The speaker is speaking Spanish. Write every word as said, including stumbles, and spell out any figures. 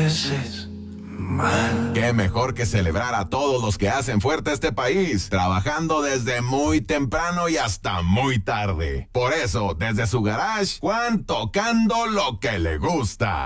veces mal. Qué mejor que celebrar a todos los que hacen fuerte este país, trabajando desde muy temprano y hasta muy tarde. Por eso, desde su garage, Juan tocando lo que le gusta.